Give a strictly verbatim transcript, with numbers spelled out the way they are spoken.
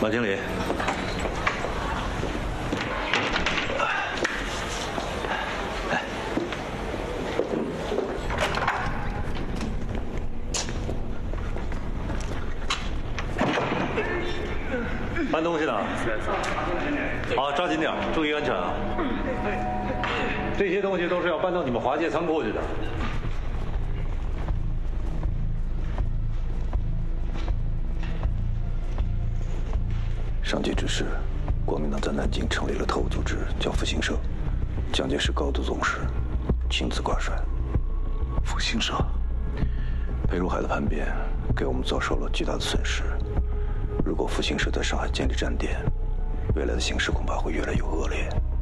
马经理，搬东西呢？好，抓紧点，注意安全啊！这些东西都是要搬到你们华界仓库去的。 上级指示，国民党在南京成立了特务组织，叫复兴社。蒋介石高度重视，亲自挂帅。复兴社，裴如海的叛变给我们遭受了巨大的损失。如果复兴社在上海建立站点，未来的形势恐怕会越来越恶劣。